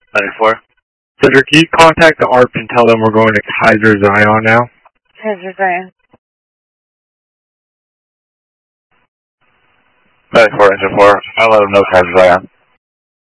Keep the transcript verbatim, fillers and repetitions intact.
ninety-four. Cedric, can you contact the A R P and tell them we're going to Kaiser Zion now? Kaiser Zion. ninety-four, engine four. I'll let them know Kaiser Zion.